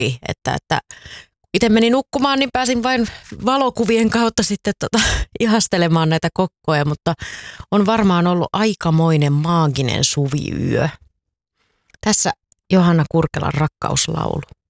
shokki, että itse menin nukkumaan, niin pääsin vain valokuvien kautta sitten ihastelemaan näitä kokkoja, mutta on varmaan ollut aikamoinen maaginen suviyö. Tässä Johanna Kurkelan rakkauslaulu.